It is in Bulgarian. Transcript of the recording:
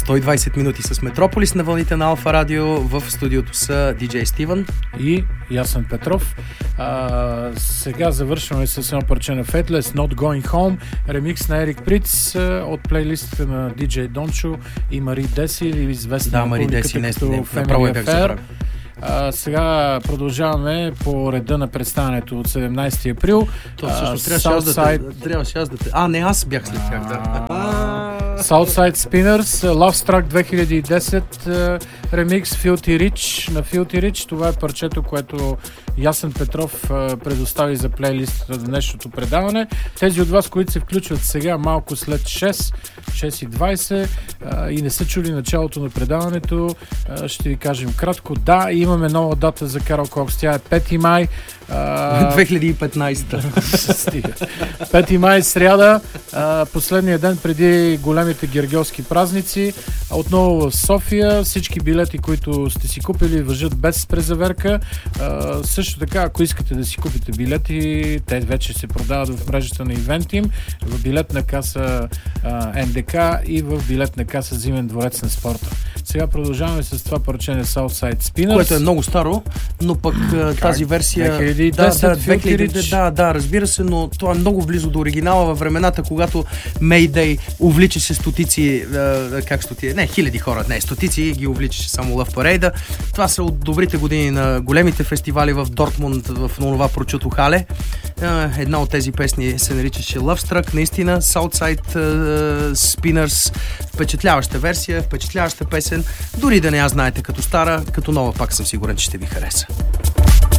120 минути с Метрополис на вълните на Алфа Радио. В студиото са диджей Стивън и Ясен Петров. Сега завършваме с едно парче на Faithless, Not Going Home, ремикс на Ерик Приц от плейлистите на диджей Дончо и Мари Деси, известна на публиката като Family Affair. Сега продължаваме по реда на представянето от 17 април. Трябваше аз да те... не, аз бях след тях, да. Southside Spinners, Love Struck 2010, ремикс Filthy Rich на Filthy Rich. Това е парчето, което Ясен Петров предостави за плейлистата на днешното предаване. Тези от вас, които се включват сега малко след 6:20 и не са чули началото на предаването, ще ви кажем кратко. Да, имаме нова дата за Карл Кокс. Тя е 5 май. 2015. 5 май, сряда, последния ден преди големите гергьовски празници. Отново в София. Всички билети, които сте си купили, важат без презаверка. Също така, ако искате да си купите билети, те вече се продават в мрежата на Eventim, в билетна каса НДК и в билетна каса Зимен дворец на спорта. Сега продължаваме с това парче на Southside Spinners, което е много старо, но пък тази версия 2010, да, разбира се, но това е много близо до оригинала във времената, когато Mayday увличаше стотици, хиляди хора, стотици ги увличаше само Love Parade. Това са от добрите години на големите фестивали в Дортмунд, в онова прочуто хале. Една от тези песни се наричаше Love Struck, наистина Southside Spinners, впечатляваща версия, впечатляваща песен, дори да не я знаете като стара, като нова пак съм сигурен, че ще ви хареса.